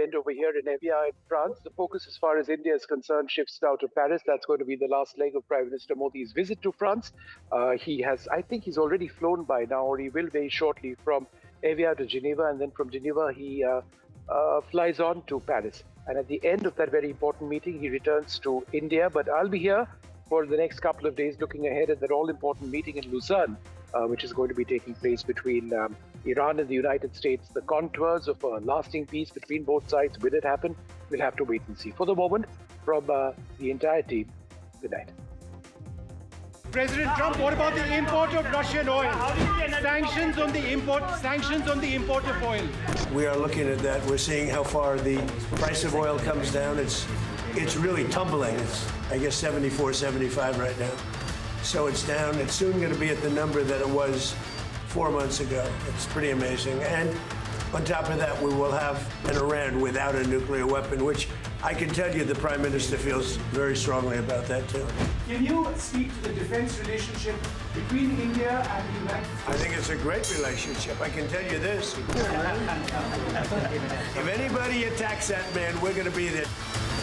event over here in Evian in France. The focus, as far as India is concerned, shifts now to Paris. That's going to be the last leg of Prime Minister Modi's visit to France. I think he's already flown by now, or he will very shortly, from Evian to Geneva, and then from Geneva he flies on to Paris. And at the end of that very important meeting, he returns to India. But I'll be here for the next couple of days, looking ahead at that all-important meeting in Lausanne, which is going to be taking place between Iran and the United States. The contours of a lasting peace between both sides, will it happen? We'll have to wait and see. For the moment, from the entire team, good night. President Trump, what about the import of Russian oil? Sanctions on the import of oil. We are looking at that. We're seeing how far the price of oil comes down. It's really tumbling. It's, I guess, 74, 75 right now. So it's down. It's soon going to be at the number that it was 4 months ago. It's pretty amazing. And on top of that, we will have an Iran without a nuclear weapon, which I can tell you the Prime Minister feels very strongly about that, too. Can you speak to the defense relationship between India and the United States? I think it's a great relationship. I can tell you this. If anybody attacks that man, we're going to be there.